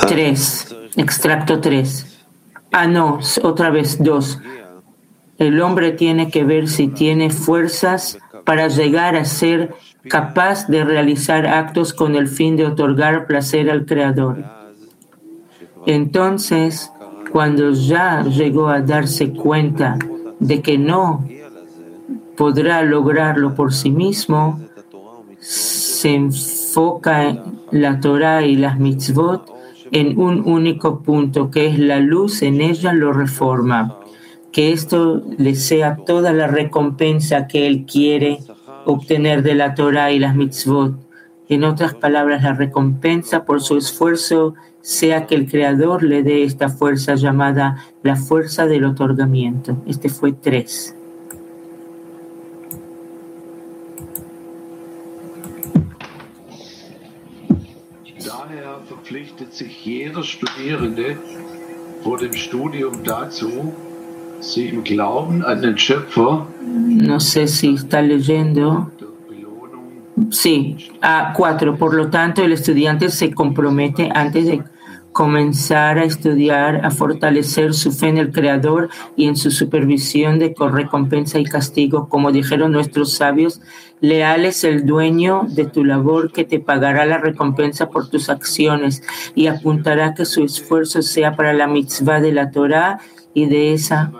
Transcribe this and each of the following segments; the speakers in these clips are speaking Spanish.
3, extracto 3. No, otra vez 2. El hombre tiene que ver si tiene fuerzas para llegar a ser capaz de realizar actos con el fin de otorgar placer al Creador. Entonces, cuando ya llegó a darse cuenta de que no podrá lograrlo por sí mismo, se enfoca en la Torah y las mitzvot en un único punto, que es la luz en ella lo reforma. Que esto le sea toda la recompensa que él quiere obtener de la Torah y las mitzvot. En otras palabras, la recompensa por su esfuerzo sea que el Creador le dé esta fuerza llamada la fuerza del otorgamiento. Este fue 3. Daher verpflichtet sich jeder Studierende vor dem Studium dazu, sie im Glauben an den Schöpfer. No sé si está leyendo. Sí, 4. Por lo tanto, el estudiante se compromete antes de comenzar a estudiar a fortalecer su fe en el Creador y en su supervisión de recompensa y castigo. Como dijeron nuestros sabios, leal es el dueño de tu labor que te pagará la recompensa por tus acciones y apuntará que su esfuerzo sea para la mitzvah de la Torah y de esa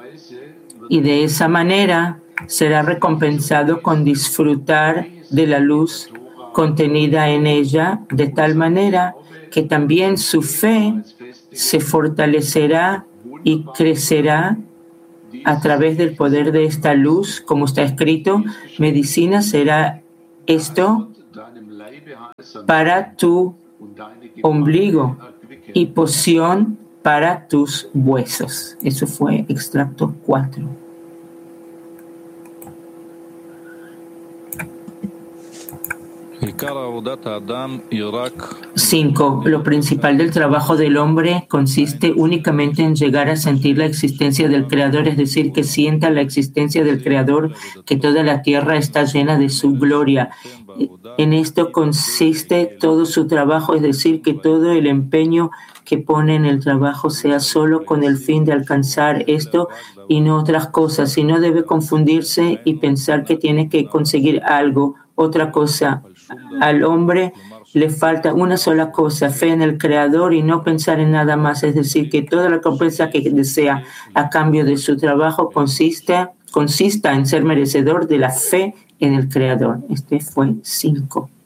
manera será recompensado con disfrutar de la luz contenida en ella, de tal manera que también su fe se fortalecerá y crecerá a través del poder de esta luz. Como está escrito, medicina será esto para tu ombligo y poción para tus huesos. Eso fue extracto 4. 5. Lo principal del trabajo del hombre consiste únicamente en llegar a sentir la existencia del Creador, es decir, que sienta la existencia del Creador, que toda la tierra está llena de su gloria. En esto consiste todo su trabajo, es decir, que todo el empeño que pone en el trabajo sea solo con el fin de alcanzar esto y no otras cosas, y no debe confundirse y pensar que tiene que conseguir algo, otra cosa. Al hombre le falta una sola cosa, fe en el Creador y no pensar en nada más, es decir, que toda la recompensa que desea a cambio de su trabajo consista en ser merecedor de la fe en el Creador. Este fue 5.